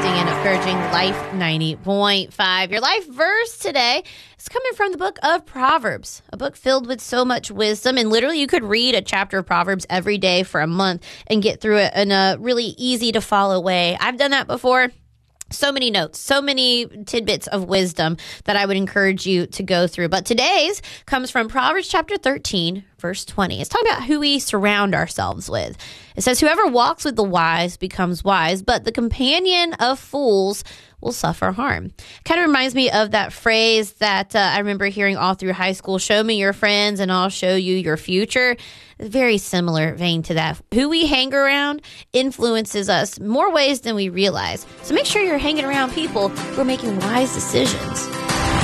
uplifting and encouraging Life 90.5. Your life verse today is coming from the book of Proverbs, a book filled with so much wisdom. And literally, you could read a chapter of Proverbs every day for a month and get through it in a really easy to follow way. I've done that before. So many notes, so many tidbits of wisdom that I would encourage you to go through. But today's comes from Proverbs chapter 13, verse 20. It's talking about who we surround ourselves with. It says, whoever walks with the wise becomes wise, but the companion of fools will suffer harm. Kind of reminds me of that phrase that I remember hearing all through high school, show me your friends and I'll show you your future. Very similar vein to that. Who we hang around influences us more ways than we realize. So make sure you're hanging around people who are making wise decisions.